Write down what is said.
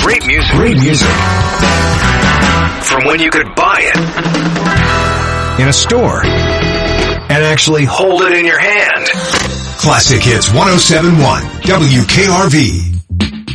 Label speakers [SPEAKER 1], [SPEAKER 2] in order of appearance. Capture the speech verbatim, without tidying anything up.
[SPEAKER 1] Great music.
[SPEAKER 2] Great music.
[SPEAKER 1] From when you could buy it
[SPEAKER 2] in a store
[SPEAKER 1] and actually hold it in your hand.
[SPEAKER 2] Classic Hits one oh seven point one W K R V.